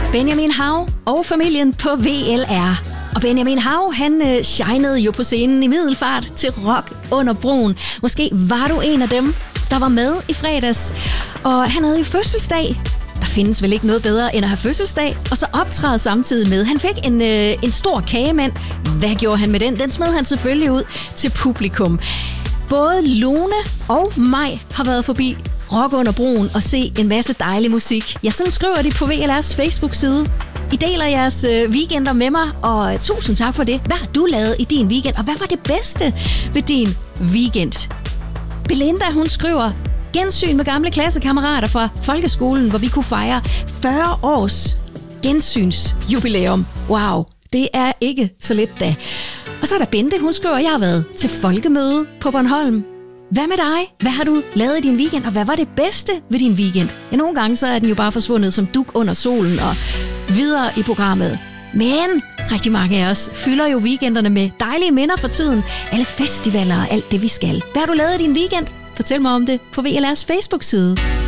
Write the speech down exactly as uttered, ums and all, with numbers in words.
Benjamin Hav og familien på V L R. Og Benjamin Hav, han øh, shinede jo på scenen i Middelfart til Rock under broen. Måske var du en af dem, der var med i fredags. Og han havde jo fødselsdag. Der findes vel ikke noget bedre end at have fødselsdag, og så optræde samtidig med. Han fik en, øh, en stor kagemand. Hvad gjorde han med den? Den smed han selvfølgelig ud til publikum. Både Lone og mig har været forbi Rock under broen og se en masse dejlig musik. Ja, sådan skriver de på V L R's Facebook-side. I deler jeres øh, weekender med mig, og tusind tak for det. Hvad har du lavet i din weekend, og hvad var det bedste ved din weekend? Belinda, hun skriver: gensyn med gamle klassekammerater fra folkeskolen, hvor vi kunne fejre fyrre års gensynsjubilæum. Wow, det er ikke så let da. Og så er der Bente, hun skriver: jeg har været til folkemøde på Bornholm. Hvad med dig? Hvad har du lavet i din weekend, og hvad var det bedste ved din weekend? Ja, nogle gange så er den jo bare forsvundet som dug under solen og videre i programmet. Men rigtig mange af os fylder jo weekenderne med dejlige minder for tiden. Alle festivaler og alt det, vi skal. Hvad har du lavet i din weekend? Fortæl mig om det på V L R's Facebook-side.